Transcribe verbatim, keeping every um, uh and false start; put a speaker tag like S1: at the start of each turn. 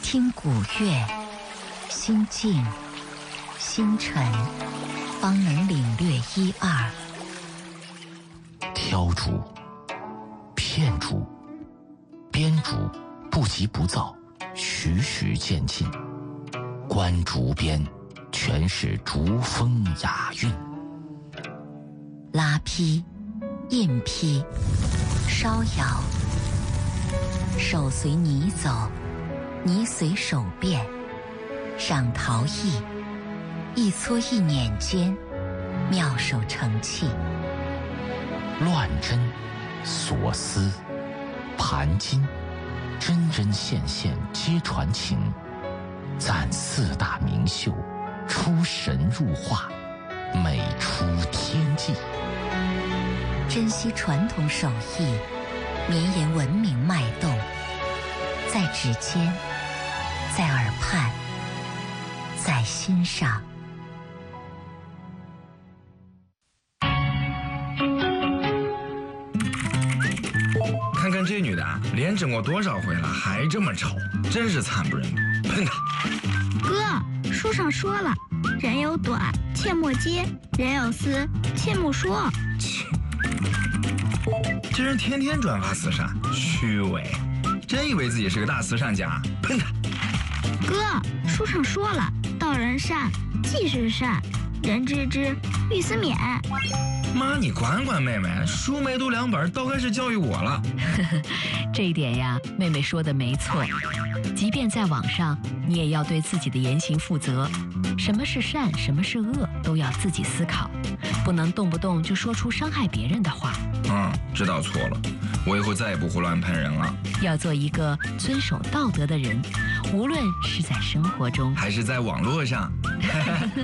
S1: 听古乐，心静心沉，方能领略一二。
S2: 挑竹、片竹、编竹，不急不躁，徐徐渐进。观竹边，全是竹风雅韵。
S1: 拉坯、印坯、烧窑，手随泥走，泥随手变。赏陶艺，一撮一捻间，妙手成器。
S2: 乱针、锁丝、盘金，针针线线皆传情。赞四大名秀，出神入化，美出天际。
S1: 珍惜传统手艺，绵延文明脉动，在指尖，在耳畔，在心上。
S3: 看看这女的，连整过多少回了，还这么丑，真是惨不忍睹！喷她！
S4: 哥，书上说了，人有短，切莫揭；人有私，切莫说。
S3: 切！这人天天转发慈善，虚伪，真以为自己是个大慈善家？喷他！
S4: 哥，书上说了，道人善，即是善，人知之，欲思勉。
S3: 妈，你管管妹妹，书没读两本，都开始教育我了。
S5: 这一点呀，妹妹说的没错。即便在网上，你也要对自己的言行负责。什么是善，什么是恶，都要自己思考，不能动不动就说出伤害别人的话。
S3: 嗯，知道错了，我以后再也不胡乱喷人了。
S5: 要做一个遵守道德的人，无论是在生活中，
S3: 还是在网络上。